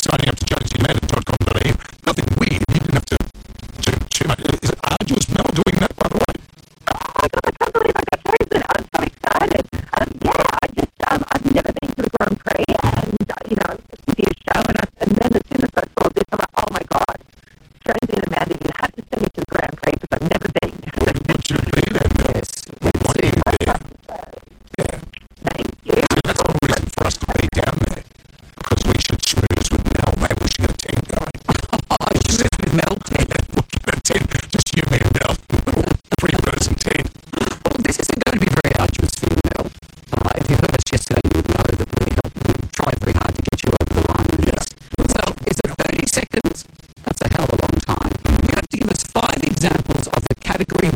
signing up to jonesymed.com.au. Nothing weird. You didn't have to do too much. Is it arduous, Mel, doing that, by the way? I can't believe I got chosen. I'm so excited. I've never been to the Grand Prix, and to do a show, and then as soon as I saw this, I'm like, oh my god, Jonesy and Amanda, you have to send me to the Grand Prix because I've never been. What should it be then, Mel? Yes. We want you there. Yeah. Thank you. That's one reason for us to be down there. Because we should schmooze with Mel. Maybe we should get a team going. Schmooze with Mel. We'll get a team. Just you, me, and Mel. A three-person team. Well, this isn't going to be very arduous for you, Mel. If you heard us yesterday, you would know that we tried very hard to get you over the line. Yes. So, is it 30 seconds? That's a hell of a long time. You have to give us 5 examples of the category